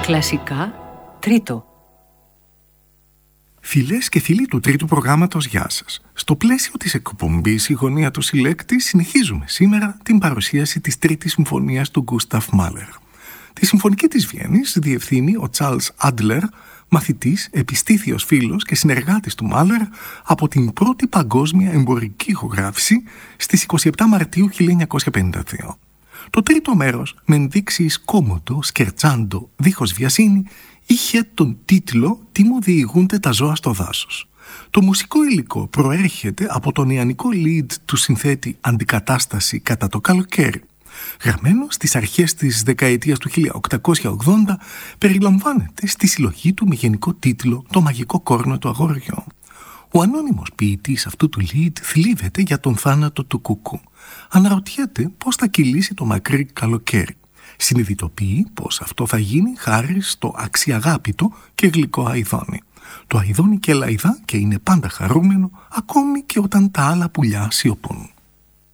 Κλασικά τρίτο. Φιλές και φίλοι του τρίτου προγράμματος, γεια σας. Στο πλαίσιο της εκπομπής «Η γωνία του συλλέκτη» συνεχίζουμε σήμερα την παρουσίαση της τρίτης συμφωνίας του Γκούσταφ Μάλερ. Τη συμφωνική της Βιέννης διευθύνει ο Τσάρλς Άντλερ, μαθητής, επιστήθιος φίλος και συνεργάτης του Μάλερ από την πρώτη παγκόσμια εμπορική ηχογράφηση στις 27 Μαρτίου 1952. Το τρίτο μέρος, με ενδείξεις κόμωτο, σκερτσάντο, δίχως βιασύνη, είχε τον τίτλο «Τι μου διηγούνται τα ζώα στο δάσος». Το μουσικό υλικό προέρχεται από το νεανικό lead του συνθέτη «Αντικατάσταση κατά το καλοκαίρι». Γραμμένο στις αρχές της δεκαετίας του 1880, περιλαμβάνεται στη συλλογή του με γενικό τίτλο «Το μαγικό κόρνο του αγοριού». Ο ανώνυμος ποιητής αυτού του lead θλίβεται για τον θάνατο του κουκού. Αναρωτιέται πώς θα κυλήσει το μακρύ καλοκαίρι. Συνειδητοποιεί πως αυτό θα γίνει χάρη στο αξιαγάπητο και γλυκό αηδόνι. Το αηδόνι και λαϊδά και είναι πάντα χαρούμενο, ακόμη και όταν τα άλλα πουλιά σιωπούν.